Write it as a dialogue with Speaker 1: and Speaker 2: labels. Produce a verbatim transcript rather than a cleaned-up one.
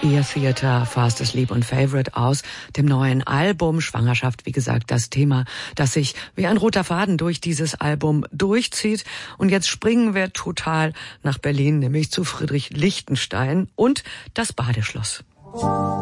Speaker 1: Ear Theater, Fast Asleep und Favorite aus dem neuen Album Schwangerschaft. Wie gesagt, das Thema, das sich wie ein roter Faden durch dieses Album durchzieht. Und jetzt springen wir total nach Berlin, nämlich zu Friedrich Lichtenstein und das Badeschloss.